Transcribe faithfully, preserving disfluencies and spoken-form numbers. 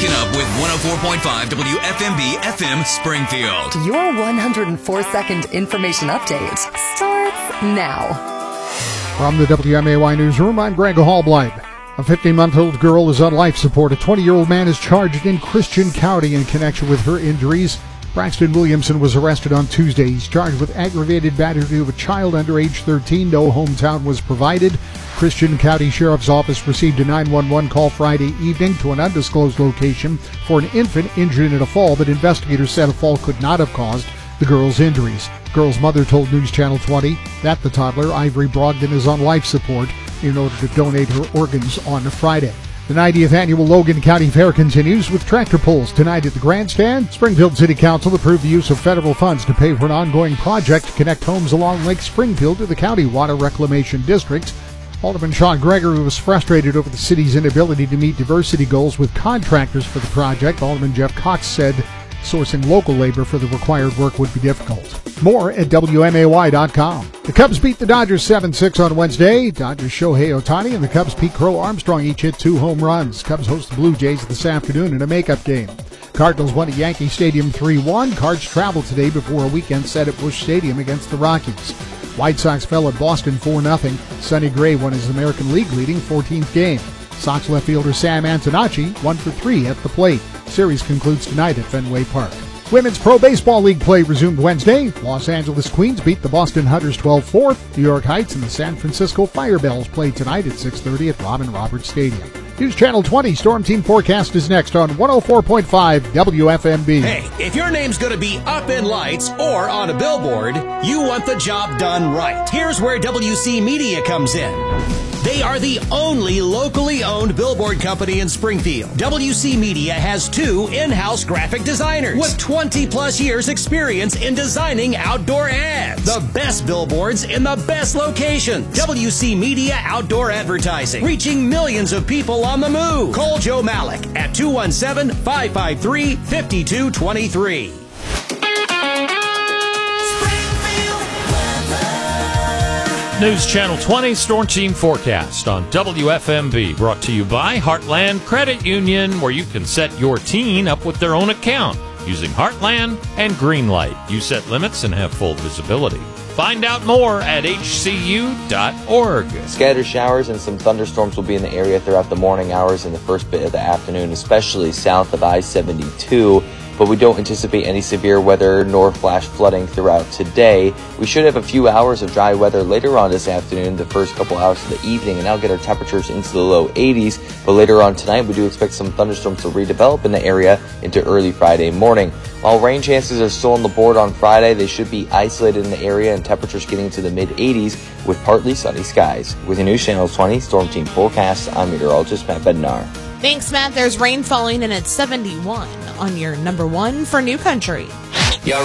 Waking up with one oh four point five W F M B F M Springfield. Your one hundred four second information update starts now. From the W M A Y Newsroom, I'm Greg Hallbleib. A fifteen-month-old girl is on life support. A twenty-year-old man is charged in Christian County in connection with her injuries. Braxton Williamson was arrested on Tuesday. He's charged with aggravated battery of a child under age thirteen. No hometown was provided. Christian County Sheriff's Office received a nine one one call Friday evening to an undisclosed location for an infant injured in a fall, but investigators said a fall could not have caused the girl's injuries. The girl's mother told News Channel twenty that the toddler, Ivory Brogdon, is on life support in order to donate her organs on Friday. The ninetieth annual Logan County Fair continues with tractor pulls tonight at the grandstand. Springfield City Council approved the use of federal funds to pay for an ongoing project to connect homes along Lake Springfield to the county water reclamation district. Alderman Sean Gregory was frustrated over the city's inability to meet diversity goals with contractors for the project. Alderman Jeff Cox said sourcing local labor for the required work would be difficult. More at W M A Y dot com. The Cubs beat the Dodgers seven six on Wednesday. Dodgers Shohei Ohtani and the Cubs' Pete Crow Armstrong each hit two home runs. Cubs host the Blue Jays this afternoon in a makeup game. Cardinals won at Yankee Stadium three one. Cards travel today before a weekend set at Busch Stadium against the Rockies. White Sox fell at Boston four nothing. Sonny Gray won his American League leading fourteenth game. Sox left fielder Sam Antonacci one for three at the plate. Series concludes tonight at Fenway Park. Women's Pro Baseball League play resumed Wednesday. Los Angeles Queens beat the Boston Hunters twelve four. New York Heights and the San Francisco Firebells play tonight at six thirty at Robin Roberts Stadium. News Channel twenty Storm Team Forecast is next on one oh four point five W F M B. Hey, if your name's going to be up in lights or on a billboard, you want the job done right. Here's where W C Media comes in. They are the only locally owned billboard company in Springfield. W C Media has two in-house graphic designers with twenty plus years experience in designing outdoor ads. The best billboards in the best locations. W C Media Outdoor Advertising, reaching millions of people on the move. Call Joe Malik at two one seven, five five three, five two two three. News Channel twenty Storm Team Forecast on W F M B, brought to you by Heartland Credit Union, where you can set your teen up with their own account using Heartland and Greenlight. You set limits and have full visibility. Find out more at H C U dot org. Scattered showers and some thunderstorms will be in the area throughout the morning hours and the first bit of the afternoon, especially south of I seventy-two. But we don't anticipate any severe weather nor flash flooding throughout today. We should have a few hours of dry weather later on this afternoon, the first couple hours of the evening, and that'll get our temperatures into the low eighties. But later on tonight, we do expect some thunderstorms to redevelop in the area into early Friday morning. While rain chances are still on the board on Friday, they should be isolated in the area and temperatures getting to the mid-eighties with partly sunny skies. With your News Channel twenty Storm Team Forecast, I'm meteorologist Matt Bednar. Thanks, Matt. There's rain falling, and it's seventy-one on your number one for New Country.